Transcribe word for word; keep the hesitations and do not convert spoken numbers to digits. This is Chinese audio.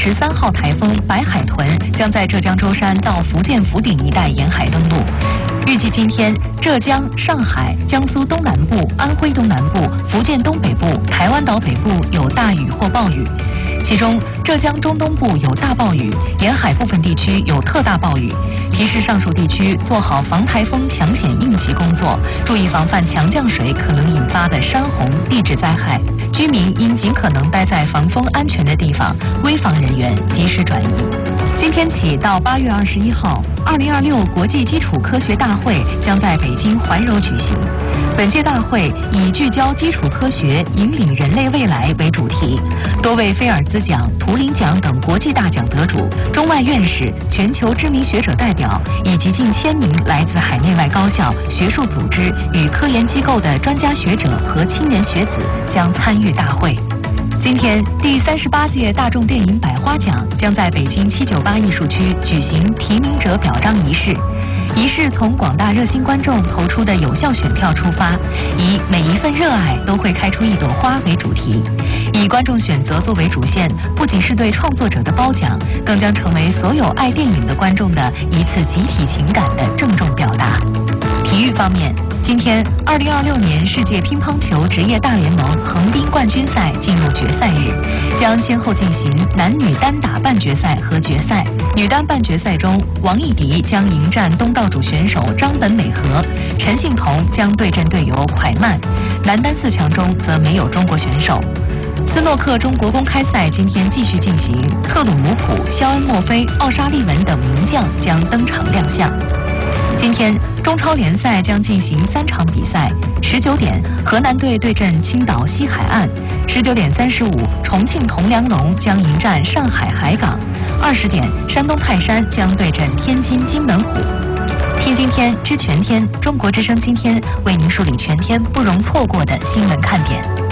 十三号台风白海豚将在浙江舟山到福建福鼎一带沿海登陆。预计今天，浙江、上海、江苏东南部、安徽东南部、福建东北部、台湾岛北部有大雨或暴雨。其中，浙江中东部有大暴雨，沿海部分地区有特大暴雨。提示上述地区做好防台风抢险应急工作，注意防范强降水可能引发的山洪、地质灾害。居民应尽可能待在防风安全的地方，危防人员及时转移。今天起到八月二十一号，二零二六国际基础科学大会将在北京怀柔举行。本届大会以聚焦基础科学、引领人类未来为主题，多位菲尔兹奖、图灵奖等国际大奖得主、中外院士、全球知名学者代表以及近千名来自海内外高校、学术组织与科研机构的专家学者和青年学子将参与大会。今天，第三十八届大众电影百花奖将在北京七九八艺术区举行提名者表彰仪式。仪式从广大热心观众投出的有效选票出发，以每一份热爱都会开出一朵花为主题，以观众选择作为主线，不仅是对创作者的褒奖，更将成为所有爱电影的观众的一次集体情感的郑重表达。体育方面，今天，二零二六年世界乒乓球职业大联盟横滨冠军赛进入决赛日，将先后进行男女单打半决赛和决赛。女单半决赛中，王艺迪将迎战东道主选手张本美和，陈幸同将对阵队友蒯曼。男单四强中则没有中国选手。斯诺克中国公开赛今天继续进行，特鲁姆普、肖恩·墨菲、奥沙利文等名将将登场亮相。今天，中超联赛将进行三场比赛。十九点，河南队对阵青岛西海岸；十九点三十五，重庆铜梁龙将迎战上海海港；二十点，山东泰山将对阵天津津门虎。听今天知全天，中国之声今天为您梳理全天不容错过的新闻看点。